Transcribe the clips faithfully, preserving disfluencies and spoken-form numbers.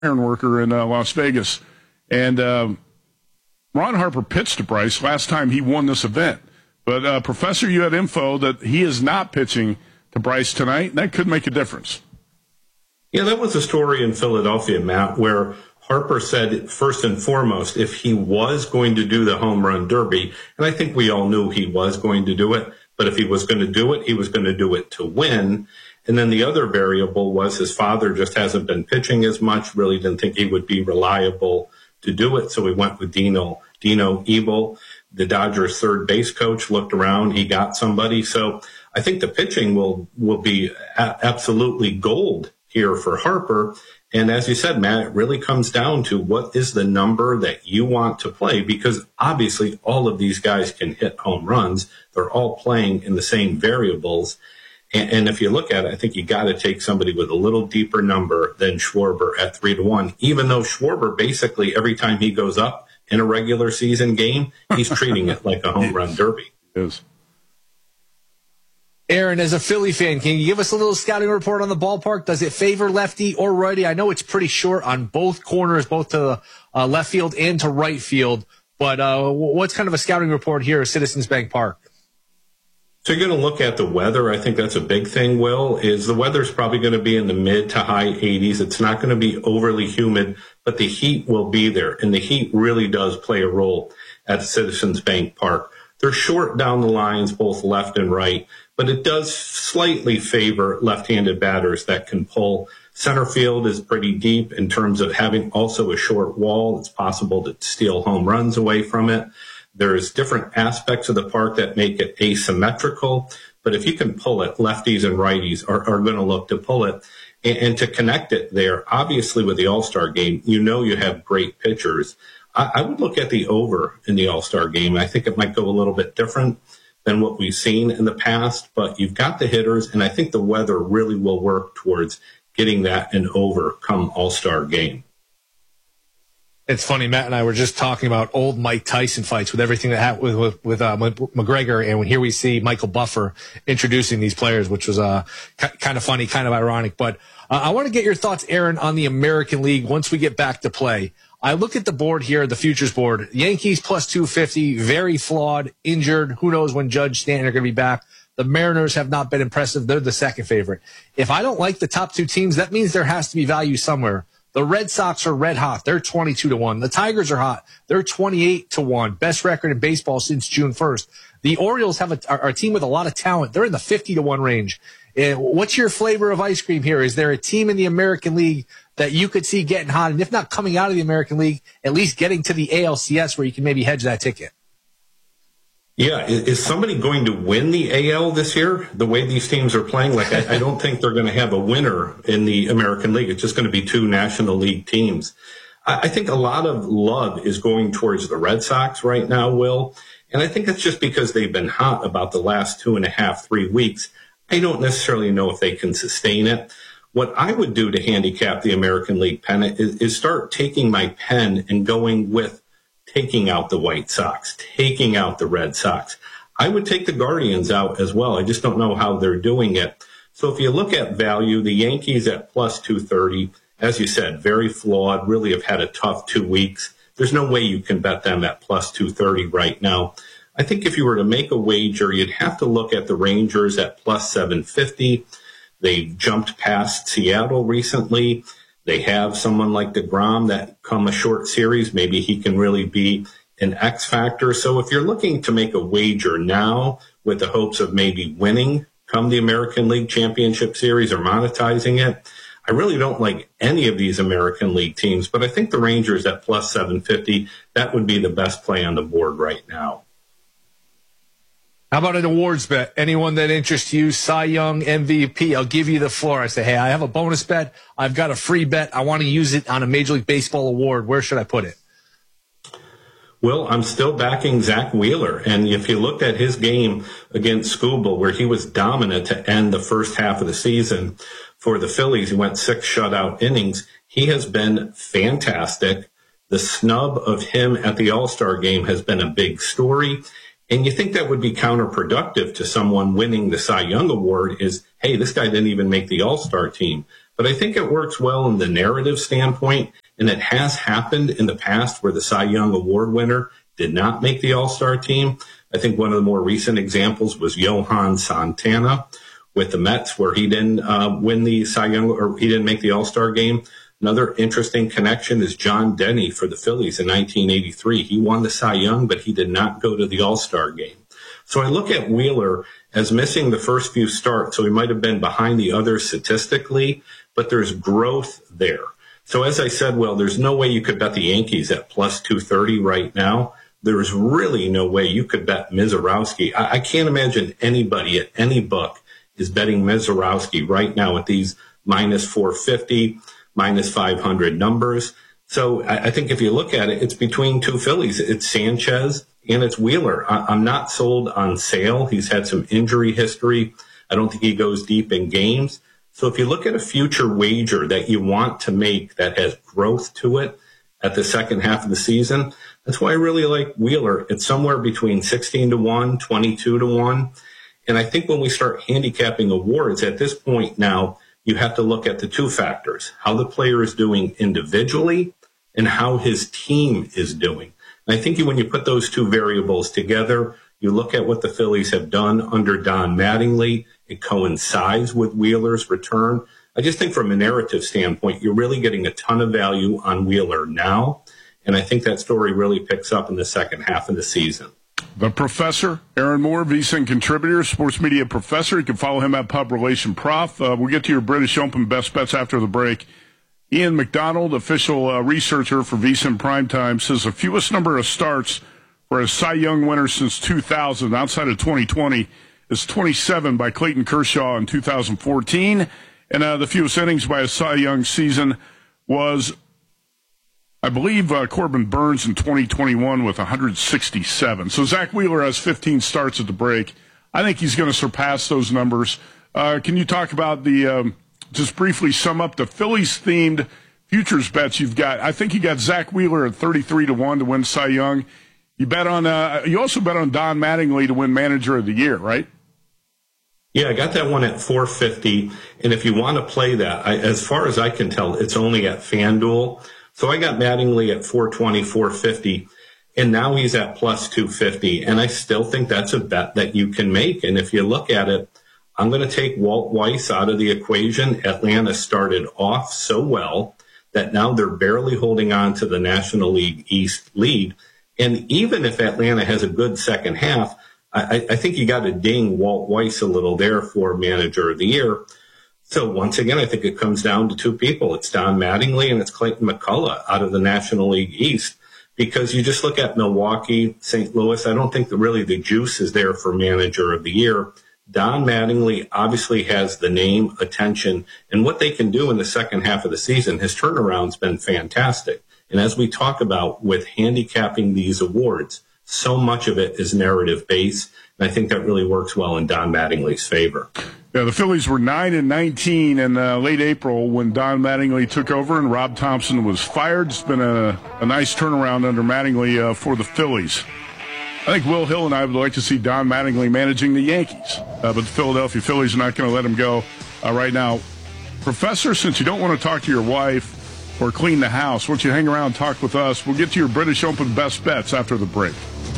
iron worker in uh, Las Vegas. And uh, Ron Harper pitched to Bryce last time he won this event. But, uh, Professor, you had info that he is not pitching to Bryce tonight, and that could make a difference. Yeah, that was a story in Philadelphia, Matt, where Harper said, first and foremost, if he was going to do the home run derby, and I think we all knew he was going to do it, but if he was going to do it, he was going to do it to win. And then the other variable was his father just hasn't been pitching as much, really didn't think he would be reliable to do it, so we went with Dino, Dino Ebel. The Dodgers' third base coach looked around, he got somebody. So I think the pitching will, will be a- absolutely gold here for Harper. And as you said, Matt, it really comes down to what is the number that you want to play, because obviously all of these guys can hit home runs. They're all playing in the same variables. And, and if you look at it, I think you got to take somebody with a little deeper number than Schwarber at three to one, even though Schwarber basically every time he goes up in a regular season game, he's treating it like a home run derby. Yes. Aaron, as a Philly fan, can you give us a little scouting report on the ballpark? Does it favor lefty or righty? I know it's pretty short on both corners, both to uh, left field and to right field. But uh, what's kind of a scouting report here at Citizens Bank Park? So you're going to look at the weather. I think that's a big thing, Will, is the weather's probably going to be in the mid to high eighties. It's not going to be overly humid, but the heat will be there. And the heat really does play a role at Citizens Bank Park. They're short down the lines, both left and right, but it does slightly favor left-handed batters that can pull. Center field is pretty deep in terms of having also a short wall. It's possible to steal home runs away from it. There's different aspects of the park that make it asymmetrical, but if you can pull it, lefties and righties are, are going to look to pull it. And, and to connect it there, obviously with the All-Star game, you know you have great pitchers. I, I would look at the over in the All-Star game. I think it might go a little bit different than what we've seen in the past, but you've got the hitters, and I think the weather really will work towards getting that an over come All-Star game. It's funny, Matt and I were just talking about old Mike Tyson fights with everything that happened with, with, with uh, McGregor, and here we see Michael Buffer introducing these players, which was uh, k- kind of funny, kind of ironic. But uh, I want to get your thoughts, Aaron, on the American League once we get back to play. I look at the board here, the futures board. Yankees plus two fifty, very flawed, injured. Who knows when Judge Stanton are going to be back. The Mariners have not been impressive. They're the second favorite. If I don't like the top two teams, that means there has to be value somewhere. The Red Sox are red hot. They're twenty-two to one. The Tigers are hot. They're twenty-eight to one. Best record in baseball since June first. The Orioles have a, are a team with a lot of talent. They're in the fifty to one range. Uh, what's your flavor of ice cream here? Is there a team in the American League that you could see getting hot? And if not coming out of the American League, at least getting to the A L C S where you can maybe hedge that ticket? Yeah, is somebody going to win the A L this year? The way these teams are playing, like I, I don't think they're going to have a winner in the American League. It's just going to be two National League teams. I, I think a lot of love is going towards the Red Sox right now, Will. And I think that's just because they've been hot about the last two and a half, three weeks. I don't necessarily know if they can sustain it. What I would do to handicap the American League pennant is, is start taking my pen and going with taking out the White Sox, taking out the Red Sox. I would take the Guardians out as well. I just don't know how they're doing it. So if you look at value, the Yankees at plus two thirty, as you said, very flawed, really have had a tough two weeks. There's no way you can bet them at plus two thirty right now. I think if you were to make a wager, you'd have to look at the Rangers at plus seven fifty. They jumped past Seattle recently. They have someone like DeGrom that come a short series. Maybe he can really be an X factor. So if you're looking to make a wager now with the hopes of maybe winning come the American League Championship Series or monetizing it, I really don't like any of these American League teams, but I think the Rangers at plus seven fifty, that would be the best play on the board right now. How about an awards bet? Anyone that interests you, Cy Young, M V P, I'll give you the floor. I say, hey, I have a bonus bet. I've got a free bet. I want to use it on a Major League Baseball award. Where should I put it? Well, I'm still backing Zach Wheeler. And if you looked at his game against Skubal, where he was dominant to end the first half of the season for the Phillies, he went six shutout innings. He has been fantastic. The snub of him at the All-Star game has been a big story. And you think that would be counterproductive to someone winning the Cy Young Award is, hey, this guy didn't even make the All-Star team. But I think it works well in the narrative standpoint, and it has happened in the past where the Cy Young Award winner did not make the All-Star team. I think one of the more recent examples was Johan Santana with the Mets, where he didn't uh, win the Cy Young, or he didn't make the All-Star game. Another interesting connection is John Denny for the Phillies in nineteen eighty-three. He won the Cy Young, but he did not go to the All-Star game. So I look at Wheeler as missing the first few starts, so he might have been behind the others statistically, but there's growth there. So as I said, well, there's no way you could bet the Yankees at plus two thirty right now. There's really no way you could bet Mizorowski. I, I can't imagine anybody at any book is betting Mizorowski right now at these minus four fifty, minus five hundred numbers. So I, I think if you look at it, it's between two Phillies. It's Sanchez and it's Wheeler. I, I'm not sold on Sale. He's had some injury history. I don't think he goes deep in games. So if you look at a future wager that you want to make that has growth to it at the second half of the season, that's why I really like Wheeler. It's somewhere between sixteen to one, twenty-two to one. And I think when we start handicapping awards at this point now, you have to look at the two factors, how the player is doing individually and how his team is doing. And I think when you put those two variables together, you look at what the Phillies have done under Don Mattingly. It coincides with Wheeler's return. I just think from a narrative standpoint, you're really getting a ton of value on Wheeler now. And I think that story really picks up in the second half of the season. The Professor, Aaron Moore, VSiN contributor, sports media professor. You can follow him at Pub Relation Prof. Uh, we'll get to your British Open best bets after the break. Ian McDonald, official uh, researcher for VSiN Primetime, says the fewest number of starts for a Cy Young winner since two thousand, outside of twenty twenty, is twenty-seven by Clayton Kershaw in two thousand fourteen. And uh, the fewest innings by a Cy Young season was, I believe, uh, Corbin Burns in twenty twenty-one with one hundred sixty-seven. So Zach Wheeler has fifteen starts at the break. I think he's going to surpass those numbers. Uh, can you talk about the, um, just briefly sum up the Phillies-themed futures bets you've got? I think you got Zach Wheeler at thirty-three to one to win Cy Young. You bet on, uh, you also bet on Don Mattingly to win Manager of the Year, right? Yeah, I got that one at four fifty. And if you want to play that, I, as far as I can tell, it's only at FanDuel. So I got Mattingly at four twenty, four fifty, and now he's at plus two fifty. And I still think that's a bet that you can make. And if you look at it, I'm going to take Walt Weiss out of the equation. Atlanta started off so well that now they're barely holding on to the National League East lead. And even if Atlanta has a good second half, I, I think you got to ding Walt Weiss a little there for Manager of the Year. So once again, I think it comes down to two people. It's Don Mattingly and it's Clayton McCullough out of the National League East. Because you just look at Milwaukee, Saint Louis, I don't think that really the juice is there for Manager of the Year. Don Mattingly obviously has the name, attention, and what they can do in the second half of the season. His turnaround's been fantastic. And as we talk about with handicapping these awards, so much of it is narrative based. And I think that really works well in Don Mattingly's favor. Yeah, the Phillies were nine and nineteen in uh, late April when Don Mattingly took over and Rob Thompson was fired. It's been a, a nice turnaround under Mattingly uh, for the Phillies. I think Will Hill and I would like to see Don Mattingly managing the Yankees, uh, but the Philadelphia Phillies are not going to let him go uh, right now. Professor, since you don't want to talk to your wife or clean the house, why don't you hang around and talk with us? We'll get to your British Open best bets after the break.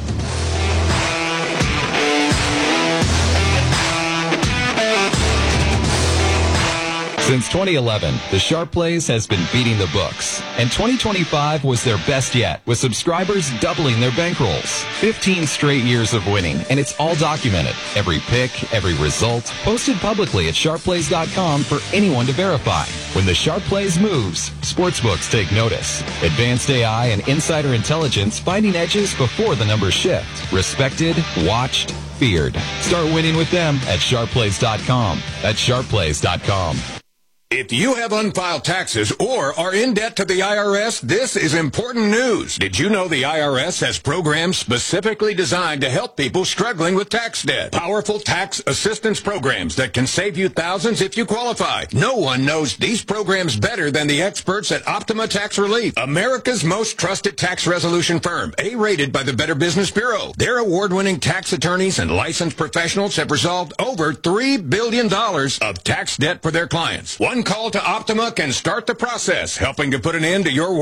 Since twenty eleven, the Sharp Plays has been beating the books, and twenty twenty-five was their best yet, with subscribers doubling their bankrolls. fifteen straight years of winning, and it's all documented. Every pick, every result, posted publicly at sharp plays dot com for anyone to verify. When the Sharp Plays moves, sportsbooks take notice. Advanced A I and insider intelligence finding edges before the numbers shift. Respected, watched, feared. Start winning with them at sharp plays dot com. That's sharp plays dot com. If you have unfiled taxes or are in debt to the I R S, this is important news. Did you know the I R S has programs specifically designed to help people struggling with tax debt? Powerful tax assistance programs that can save you thousands if you qualify. No one knows these programs better than the experts at Optima Tax Relief, America's most trusted tax resolution firm, A-rated by the Better Business Bureau. Their award-winning tax attorneys and licensed professionals have resolved over three billion dollars of tax debt for their clients. One One call to Optima can start the process, helping to put an end to your